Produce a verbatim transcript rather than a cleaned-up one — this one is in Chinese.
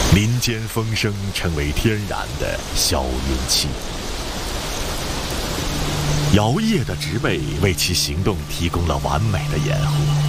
民间风声成为天然的消音器。摇曳的植被为其行动提供了完美的掩护。